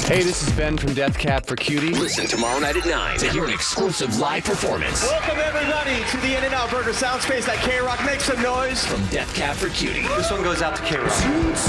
Hey, this is Ben from Death Cab for Cutie. Listen tomorrow night at 9 to hear an exclusive live performance. Welcome, everybody, to the In-N-Out Burger Sound Space at K-Rock. Make some noise. From Death Cab for Cutie. This one goes out to K-Rock.